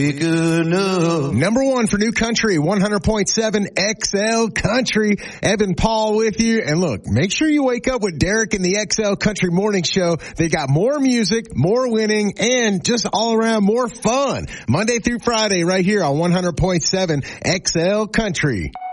Number one for new country, 100.7 XL Country. Evan Paul with you. And look, make sure you wake up with Derek and the XL Country Morning Show. They got more music, more winning, and just all around more fun. Monday through Friday right here on 100.7 XL Country.